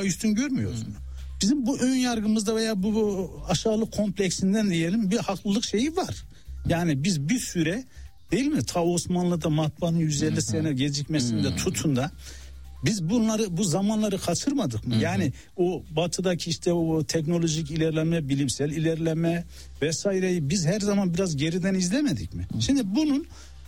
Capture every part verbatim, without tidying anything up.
daha üstün görmüyoruz mu? Bizim bu ön yargımızda veya bu, bu aşağılık kompleksinden diyelim bir haklılık şeyi var. Yani biz bir süre değil mi ta Osmanlı'da matbaanın yüz elli sene gecikmesinde tutun da biz bunları bu zamanları kaçırmadık mı? Hı hı. Yani o batıdaki işte o teknolojik ilerleme, bilimsel ilerleme vesaireyi biz her zaman biraz geriden izlemedik mi? Hı hı. Şimdi bunun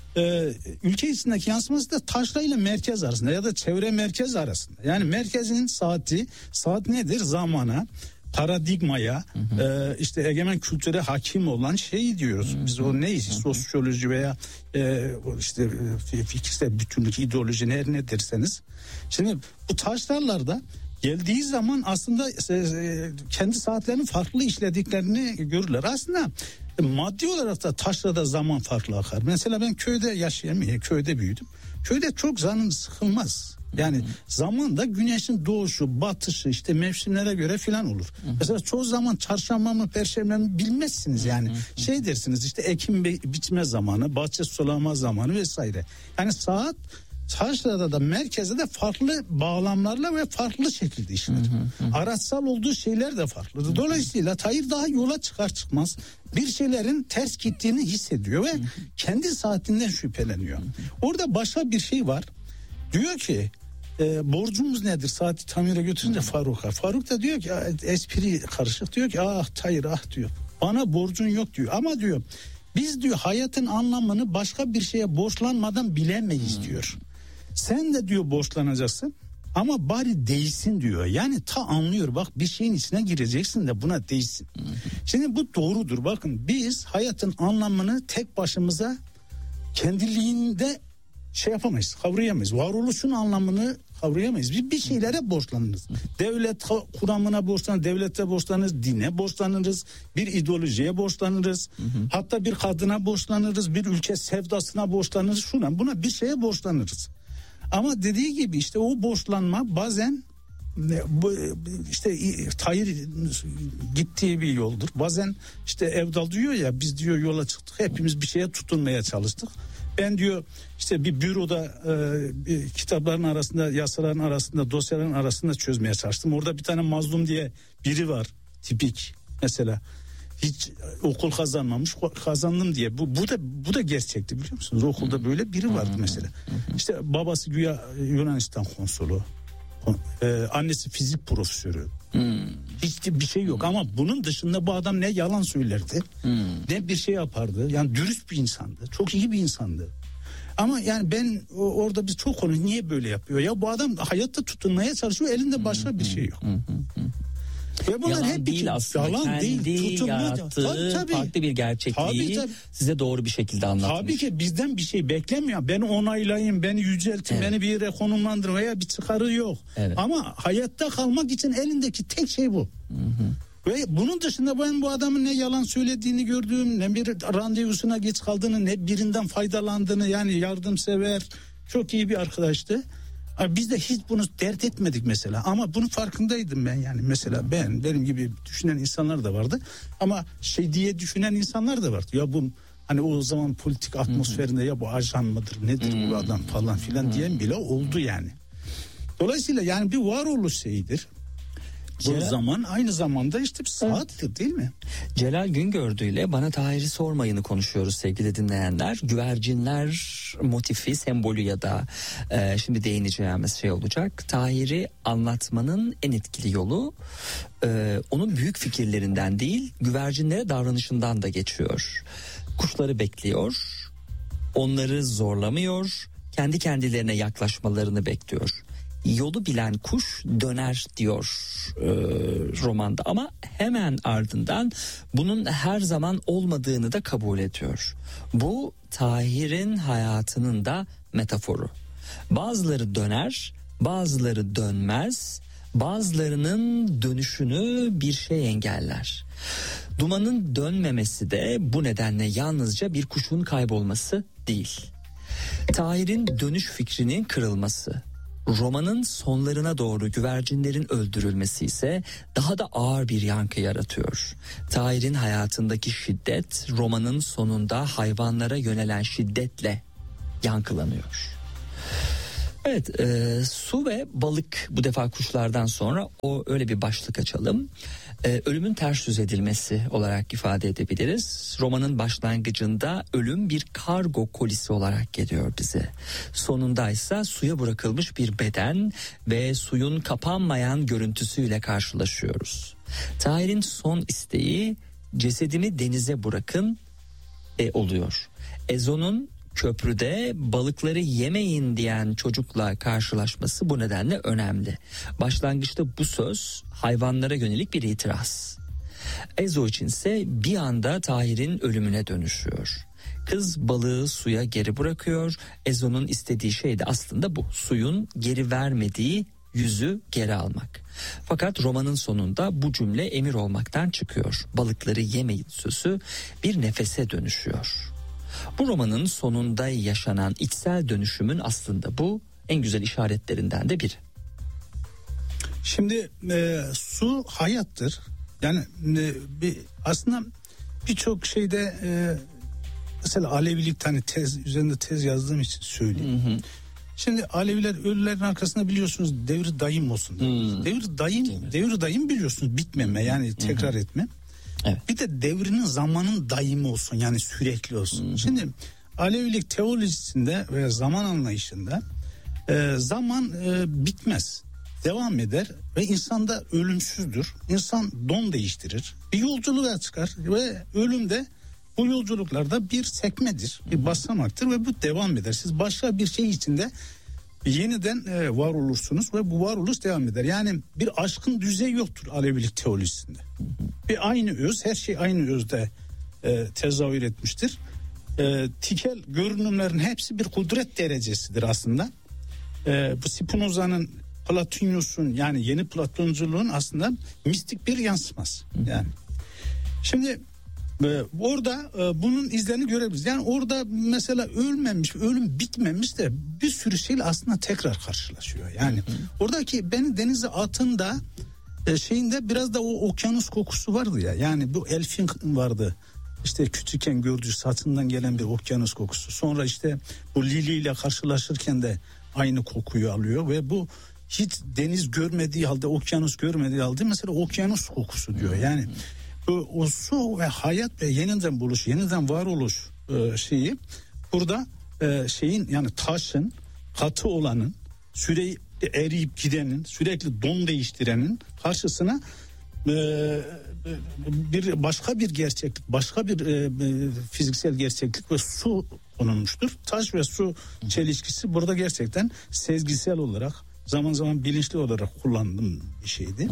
e, ülke içindeki yansıması da taşra ile merkez arasında ya da çevre merkez arasında. Yani merkezin saati, saat nedir? Zamana, paradigmaya, hı hı. E, işte egemen kültüre hakim olan şey diyoruz. Hı hı. Biz o neyiz? Hı hı. Sosyoloji veya e, işte fikirsel bütünlük, ideoloji her ne derseniz. Şimdi bu taşlarlarda geldiği zaman aslında e, kendi saatlerinin farklı işlediklerini görürler. Aslında maddi olarak da taşrada zaman farklı akar. Mesela ben köyde yaşayan, köyde büyüdüm. Köyde çok canım sıkılmaz. Yani hı hı. zamanda güneşin doğuşu, batışı işte mevsimlere göre filan olur. Hı hı. Mesela çoğu zaman çarşamba mı perşembe mi bilmezsiniz yani. Hı hı. Şey dersiniz işte ekim biçme zamanı, bahçe sulama zamanı vesaire. Yani saat taşrada da merkezde de farklı bağlamlarla ve farklı şekilde işlenir. Hı hı hı. Araçsal olduğu şeyler de farklı. Dolayısıyla Tahir daha yola çıkar çıkmaz bir şeylerin ters gittiğini hissediyor ve hı hı. kendi saatinden şüpheleniyor. Hı hı. Orada başka bir şey var. Diyor ki e, borcumuz nedir? Saati tamire götürünce Faruk'a. Faruk da diyor ki espri karışık, diyor ki ah Tahir ah diyor. Bana borcun yok diyor ama diyor biz diyor hayatın anlamını başka bir şeye borçlanmadan bilemeyiz hmm. diyor. Sen de diyor borçlanacaksın ama bari değilsin diyor. Yani ta anlıyor bak bir şeyin içine gireceksin de buna değilsin. Hmm. Şimdi bu doğrudur. Bakın biz hayatın anlamını tek başımıza kendiliğinde şey yapamayız, kavrayamayız. Varoluşun anlamını kavrayamayız. Biz bir şeylere borçlanırız. Devlet kuramına borçlanırız, devlete borçlanırız, dine borçlanırız, bir ideolojiye borçlanırız. Hı hı. Hatta bir kadına borçlanırız, bir ülke sevdasına borçlanırız. Şuna buna bir şeye borçlanırız. Ama dediği gibi işte o borçlanma bazen bu işte Tahir gittiği bir yoldur. Bazen işte Evdal diyor ya biz diyor yola çıktık. Hepimiz bir şeye tutunmaya çalıştık. Ben diyor işte bir büroda e, bir kitapların arasında, yasaların arasında, dosyaların arasında çözmeye çalıştım. Orada bir tane mazlum diye biri var tipik mesela. Hiç okul kazanmamış, kazandım diye. Bu bu da bu da gerçekti biliyor musunuz? Okulda böyle biri vardı mesela. İşte babası güya Yunanistan konsolu. Ee, annesi fizik profesörü. Hmm. Hiç bir şey yok ama bunun dışında bu adam ne yalan söylerdi hmm. ne bir şey yapardı. Yani dürüst bir insandı. Çok iyi bir insandı. Ama yani ben orada biz çok konu niye böyle yapıyor? Ya bu adam hayatta tutunmaya çalışıyor. Elinde başka hmm. bir şey yok. Hmm. Hmm. Ve bunlar yalan hep değil aslında. Yalan kendi değil, yarattığı tabii, tabii. farklı bir gerçekliği tabii, tabii. size doğru bir şekilde anlatmış. Tabii ki bizden bir şey beklemiyor. Beni onaylayın, beni yüceltin, evet. beni bir yere konumlandırın veya bir çıkarı yok. Evet. Ama hayatta kalmak için elindeki tek şey bu. Hı hı. Ve bunun dışında ben bu adamın ne yalan söylediğini gördüm, ne bir randevusuna geç kaldığını, ne birinden faydalandığını, yani yardımsever, çok iyi bir arkadaştı. Biz de hiç bunu dert etmedik mesela ama bunun farkındaydım ben, yani mesela ben benim gibi düşünen insanlar da vardı ama şey diye düşünen insanlar da vardı. Ya bu hani o zaman politik atmosferinde ya bu ajan mıdır nedir bu adam falan filan diyen bile oldu yani. Dolayısıyla yani bir varoluş şeyidir. Bu Celal, zaman aynı zamanda işte bir saattir, evet. değil mi? Celal Güngördü ile Bana Tahir'i Sormayın'ı konuşuyoruz sevgili dinleyenler. Güvercinler motifi, sembolü ya da e, şimdi değineceğimiz şey olacak. Tahir'i anlatmanın en etkili yolu e, onun büyük fikirlerinden değil, güvercinlere davranışından da geçiyor. Kuşları bekliyor, onları zorlamıyor, kendi kendilerine yaklaşmalarını bekliyor. Yolu bilen kuş döner diyor e, romanda ama hemen ardından bunun her zaman olmadığını da kabul ediyor. Bu Tahir'in hayatının da metaforu. Bazıları döner, bazıları dönmez, bazılarının dönüşünü bir şey engeller. Dumanın dönmemesi de bu nedenle yalnızca bir kuşun kaybolması değil. Tahir'in dönüş fikrinin kırılması. Romanın sonlarına doğru güvercinlerin öldürülmesi ise daha da ağır bir yankı yaratıyor. Tahir'in hayatındaki şiddet romanın sonunda hayvanlara yönelen şiddetle yankılanıyor. Evet, e, su ve balık, bu defa kuşlardan sonra o öyle bir başlık açalım. E, ölümün ters yüz edilmesi olarak ifade edebiliriz. Romanın başlangıcında ölüm bir kargo kolisi olarak geliyor bize. Sonundaysa suya bırakılmış bir beden ve suyun kapanmayan görüntüsüyle karşılaşıyoruz. Tahir'in son isteği cesedimi denize bırakın e, oluyor. Ezo'nun köprüde balıkları yemeyin diyen çocukla karşılaşması bu nedenle önemli. Başlangıçta bu söz hayvanlara yönelik bir itiraz. Ezo içinse bir anda Tahir'in ölümüne dönüşüyor. Kız balığı suya geri bırakıyor. Ezo'nun istediği şey de aslında bu. Suyun geri vermediği yüzü geri almak. Fakat romanın sonunda bu cümle emir olmaktan çıkıyor. Balıkları yemeyin sözü bir nefese dönüşüyor. Bu romanın sonunda yaşanan içsel dönüşümün aslında bu en güzel işaretlerinden de biri. Şimdi e, su hayattır. Yani e, bir aslında birçok şeyde e, mesela Alevilik hani tez üzerinde tez yazdığım için söyleyeyim. Hı hı. Şimdi Aleviler ölülerin arkasında biliyorsunuz devri daim olsun. Hmm. Devri daim, Değil devri daim biliyorsunuz bitmeme yani tekrar hmm. etme. Evet. Bir de devrinin zamanın daimi olsun yani sürekli olsun. Hmm. Şimdi Alevilik teolojisinde ve zaman anlayışında e, zaman e, bitmez. Devam eder ve insan da ölümsüzdür. İnsan don değiştirir. Bir yolculuğa çıkar ve ölümde bu yolculuklarda bir sekmedir, bir basamaktır ve bu devam eder. Siz başka bir şey içinde yeniden e, var olursunuz ve bu varoluş devam eder. Yani bir aşkın düzeyi yoktur Alevilik teolojisinde. Bir aynı öz, her şey aynı özde e, tezahür etmiştir. E, tikel görünümlerin hepsi bir kudret derecesidir aslında. E, bu Spinoza'nın, Platonyos'un yani yeni Platonculuğun aslında mistik bir yansıması. Yani şimdi Ee, orada e, bunun izlerini görebiliriz. Yani orada mesela ölmemiş, ölüm bitmemiş de bir sürü şeyle aslında tekrar karşılaşıyor. Yani hı hı. Oradaki beni denize atın da e, şeyinde biraz da o okyanus kokusu vardı ya. Yani bu Elf'in vardı. İşte küçükken gördüğü saçından gelen bir okyanus kokusu. Sonra işte bu Lili ile karşılaşırken de aynı kokuyu alıyor ve bu hiç deniz görmediği halde, okyanus görmediği halde mesela okyanus kokusu diyor. Yani O, o su ve hayat ve yeniden buluş, yeniden varoluş e, şeyi burada e, şeyin yani taşın, katı olanın, sürekli eriyip gidenin, sürekli don değiştirenin karşısına e, bir başka bir gerçeklik, başka bir e, fiziksel gerçeklik ve su konulmuştur. Taş ve su çelişkisi burada gerçekten sezgisel olarak, zaman zaman bilinçli olarak kullandığım bir şeydi.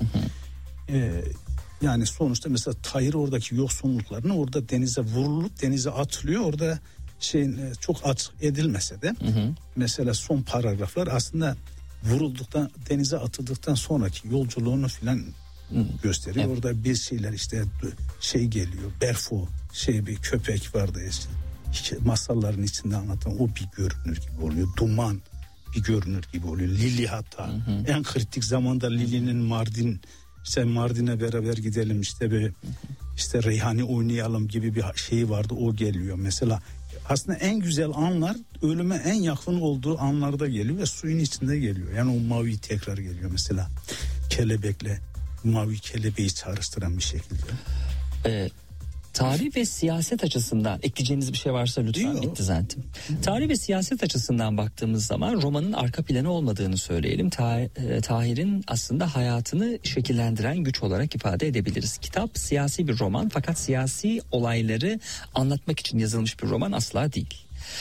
E, Yani sonuçta mesela Tahir oradaki yoksunluklarını orada denize vurulup denize atılıyor. Orada şeyin çok açık edilmese de hı hı. mesela son paragraflar aslında vurulduktan denize atıldıktan sonraki yolculuğunu filan gösteriyor. Evet. Orada bir şeyler işte şey geliyor. Berfo şey bir köpek vardı işte masalların içinde anlatan o bir görünür gibi oluyor. Duman bir görünür gibi oluyor. Lili hatta hı hı. en kritik zamanda Lili'nin Mardin İşte Mardin'e beraber gidelim işte bir işte Reyhani oynayalım gibi bir şey vardı, o geliyor mesela. Aslında en güzel anlar ölüme en yakın olduğu anlarda geliyor ve suyun içinde geliyor. Yani o mavi tekrar geliyor mesela kelebekle mavi kelebeği çağrıştıran bir şekilde. Evet. Tarih ve siyaset açısından ekleyeceğiniz bir şey varsa lütfen. Yok. Bitti zaten. Tarih ve siyaset açısından baktığımız zaman romanın arka planı olmadığını söyleyelim. Ta- Tahir'in aslında hayatını şekillendiren güç olarak ifade edebiliriz. Kitap siyasi bir roman fakat siyasi olayları anlatmak için yazılmış bir roman asla değil.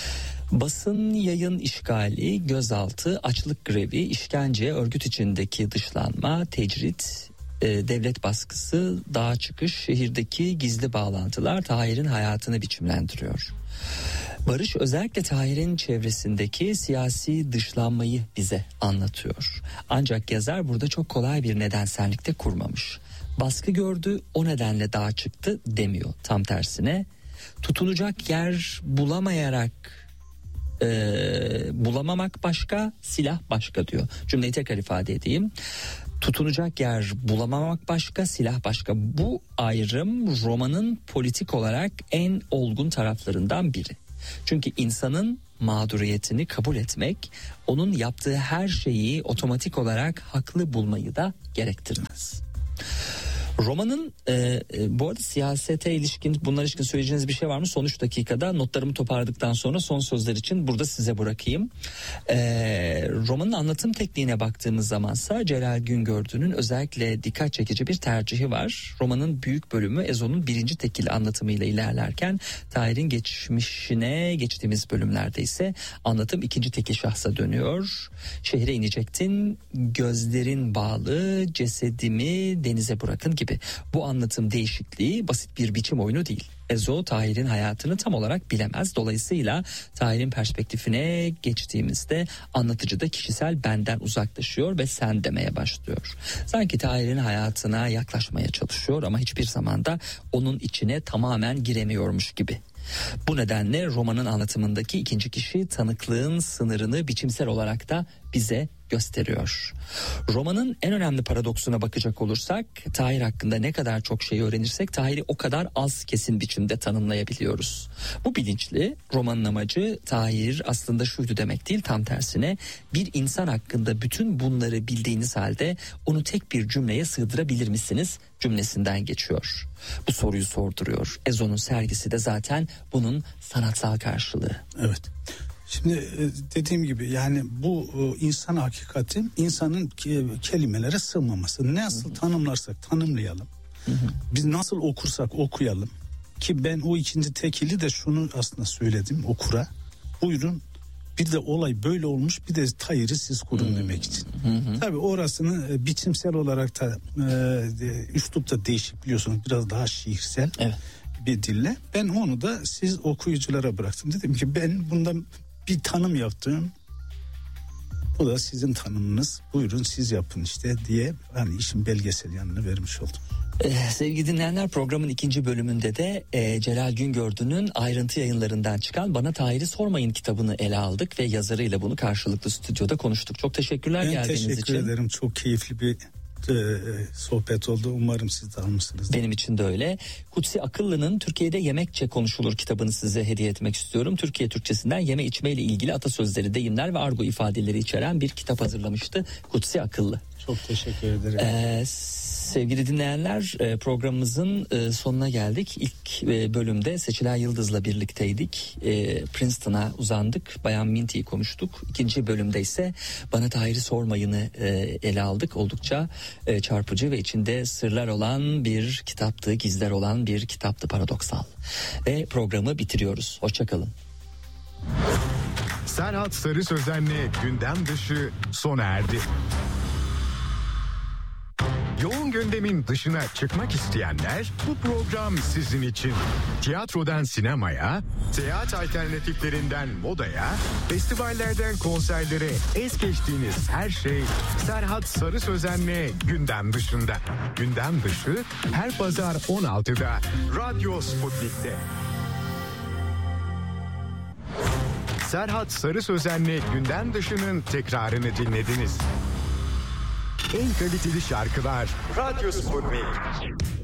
Basın yayın işgali, gözaltı, açlık grevi, işkence, örgüt içindeki dışlanma, tecrit, devlet baskısı, dağa çıkış, şehirdeki gizli bağlantılar Tahir'in hayatını biçimlendiriyor. Barış özellikle Tahir'in çevresindeki siyasi dışlanmayı bize anlatıyor. Ancak yazar burada çok kolay bir nedensellikte kurmamış. Baskı gördü, o nedenle dağa çıktı demiyor. Tam tersine tutunacak yer bulamayarak e, bulamamak başka, silah başka diyor. Cümleyi tekrar ifade edeyim. Tutunacak yer bulamamak başka, silah başka. Bu ayrım romanın politik olarak en olgun taraflarından biri. Çünkü insanın mağduriyetini kabul etmek, onun yaptığı her şeyi otomatik olarak haklı bulmayı da gerektirmez. Romanın e, e, bu arada siyasete ilişkin, bunlara ilişkin söyleyeceğiniz bir şey var mı? Son üç dakikada notlarımı toparladıktan sonra son sözler için burada size bırakayım. E, romanın anlatım tekniğine baktığımız zamansa Celal Güngördü'nün özellikle dikkat çekici bir tercihi var. Romanın büyük bölümü Ezo'nun birinci tekil anlatımıyla ilerlerken Tahir'in geçmişine geçtiğimiz bölümlerde ise anlatım ikinci tekil şahsa dönüyor. Şehre inecektin, gözlerin bağlı, cesedimi denize bırakın gibi. Bu anlatım değişikliği basit bir biçim oyunu değil. Ezo Tahir'in hayatını tam olarak bilemez. Dolayısıyla Tahir'in perspektifine geçtiğimizde anlatıcı da kişisel benden uzaklaşıyor ve sen demeye başlıyor. Sanki Tahir'in hayatına yaklaşmaya çalışıyor ama hiçbir zaman da onun içine tamamen giremiyormuş gibi. Bu nedenle romanın anlatımındaki ikinci kişi tanıklığın sınırını biçimsel olarak da bize gösteriyor. Romanın en önemli paradoksuna bakacak olursak, Tahir hakkında ne kadar çok şey öğrenirsek Tahir'i o kadar az kesin biçimde tanımlayabiliyoruz. Bu bilinçli. Romanın amacı Tahir aslında şuydu demek değil, tam tersine bir insan hakkında bütün bunları bildiğiniz halde onu tek bir cümleye sığdırabilir misiniz cümlesinden geçiyor. Bu soruyu sorduruyor. Ezo'nun sergisi de zaten bunun sanatsal karşılığı. Evet. Şimdi dediğim gibi yani bu insan hakikati insanın kelimelere sığmaması. Nasıl tanımlarsak tanımlayalım. Hı hı. Biz nasıl okursak okuyalım. Ki ben o ikinci tekili de şunu aslında söyledim okura. Buyurun bir de olay böyle olmuş, bir de Tahir'i siz kurun hmm. demek için. Hmm. Tabii orasını biçimsel olarak da e, üslupta değişik biliyorsunuz, biraz daha şiirsel evet. bir dille. Ben onu da siz okuyuculara bıraktım. Dedim ki ben bundan bir tanım yaptım. Bu da sizin tanımınız. Buyurun siz yapın işte diye hani işin belgesel yanını vermiş oldum. Ee, sevgili dinleyenler, programın ikinci bölümünde de e, Celal Güngördü'nün Ayrıntı Yayınlarından çıkan Bana Tahir'i Sormayın kitabını ele aldık ve yazarıyla bunu karşılıklı stüdyoda konuştuk. Çok teşekkürler ben geldiğiniz teşekkür için. Ben teşekkür ederim. Çok keyifli bir e, sohbet oldu. Umarım siz de almışsınız. Benim için de öyle. Kutsi Akıllı'nın Türkiye'de Yemekçe Konuşulur kitabını size hediye etmek istiyorum. Türkiye Türkçesinden yeme içme ile ilgili atasözleri, deyimler ve argo ifadeleri içeren bir kitap hazırlamıştı Kutsi Akıllı. Çok teşekkür ederim. Ee, sevgili dinleyenler, programımızın sonuna geldik. İlk bölümde Seçilay Yıldız'la birlikteydik. Princeton'a uzandık. Bayan Minty'yi konuştuk. İkinci bölümde ise Bana Tahir'i Sormayın'ı ele aldık. Oldukça çarpıcı ve içinde sırlar olan bir kitaptı, gizler olan bir kitaptı, paradoksal. Ve programı bitiriyoruz. Hoşçakalın. Serhat Sarı Sözen'le Gündem Dışı sona erdi. Yoğun gündemin dışına çıkmak isteyenler, bu program sizin için. Tiyatrodan sinemaya, seyahat alternatiflerinden modaya, festivallerden konserlere es geçtiğiniz her şey Serhat Sarı Sözen'le Gündem Dışında. Gündem Dışı her pazar on altıda Radyo Sputnik'te. Serhat Sarı Sözen'le Gündem Dışı'nın tekrarını dinlediniz. En kaliteli şarkılar Radyo Sputnik.